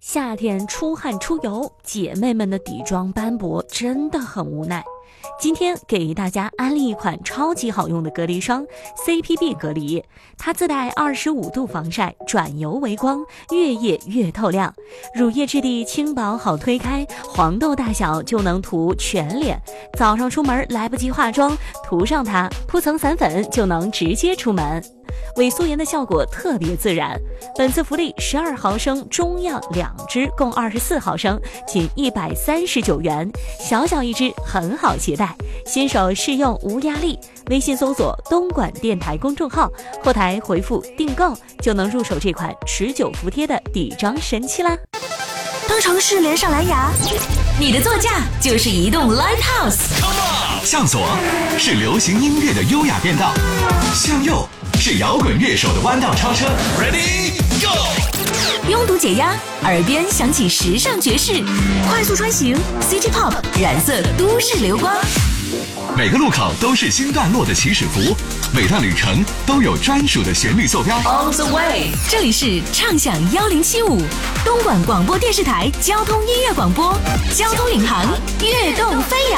夏天出汗出油，姐妹们的底妆斑驳真的很无奈。今天给大家安利一款超级好用的隔离霜 CPB 隔离，它自带25度防晒，转油为光，越夜越透亮。乳液质地轻薄好推开，黄豆大小就能涂全脸。早上出门来不及化妆，涂上它，铺层散粉就能直接出门。伪素颜的效果特别自然。本次福利12毫升中样2支，共24毫升，仅139元，小小一支，很好携带。新手试用无压力，微信搜索东莞电台公众号，后台回复订购就能入手这款持久服帖的底妆神器啦。 当城市连上蓝牙，你的座驾就是移动 Live House。 向左是流行音乐的优雅变道，向右是摇滚乐手的弯道超车。Ready go！ 拥堵解压，耳边响起时尚爵士，快速穿行 City Pop 染色都市流光。 每个路口都是新段落的起始符，每段旅程都有专属的旋律坐标。 On the way， 这里是畅享1075东莞广播电视台交通音乐广播，交通领航，跃动飞扬。